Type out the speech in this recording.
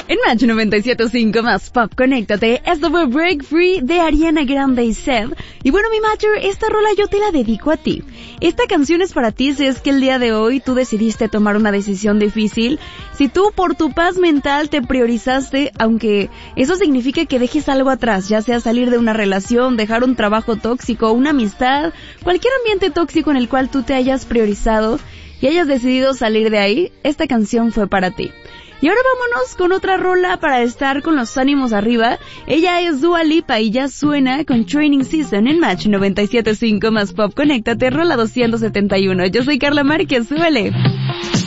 En Match 97.5 más Pop, conéctate. Esto fue Break Free de Ariana Grande y Seb. Y bueno, mi Matcher, esta rola yo te la dedico a ti. Esta canción es para ti si es que el día de hoy tú decidiste tomar una decisión difícil. Si tú por tu paz mental te priorizaste, aunque eso signifique que dejes algo atrás, ya sea salir de una relación, dejar un trabajo tóxico, una amistad, cualquier ambiente tóxico en el cual tú te hayas priorizado y hayas decidido salir de ahí, esta canción fue para ti. Y ahora vámonos con otra rola para estar con los ánimos arriba. Ella es Dua Lipa y ya suena con Training Season en Match 97.5 más Pop. Conéctate, rola 271. Yo soy Carla Márquez, súbele.